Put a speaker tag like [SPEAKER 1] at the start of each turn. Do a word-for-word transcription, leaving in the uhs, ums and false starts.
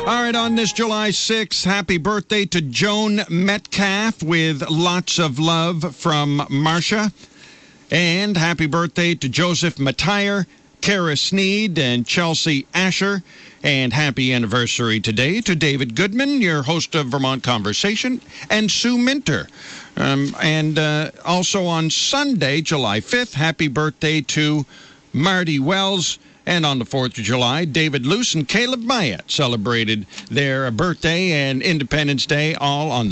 [SPEAKER 1] All right, on this July sixth, happy birthday to Joan Metcalf with lots of love from Marcia. And happy birthday to Joseph Matire, Kara Sneed, and Chelsea Asher. And happy anniversary today to David Goodman, your host of Vermont Conversation, and Sue Minter. Um, and uh, also on Sunday, July fifth, happy birthday to Marty Wells. And on the fourth of July, David Luce and Caleb Myatt celebrated their birthday and Independence Day all on the